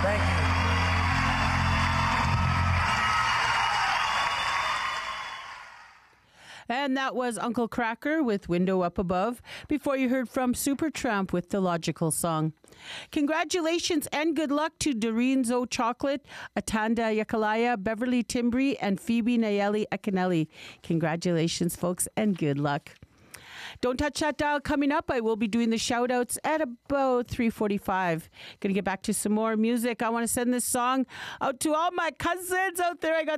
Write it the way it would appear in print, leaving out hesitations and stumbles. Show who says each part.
Speaker 1: Thank you.
Speaker 2: And that was Uncle Cracker with Window Up Above. Before you heard from Supertramp with The Logical Song. Congratulations and good luck to Doreen Zoe Chocolate, Atanda Yakalaya, Beverly Timbri, and Phoebe Nayeli Akinelli. Congratulations, folks, and good luck. Don't touch that dial. Coming up, I will be doing the shout outs at about 3:45. Gonna get back to some more music. I want to send this song out to all my cousins out there. I got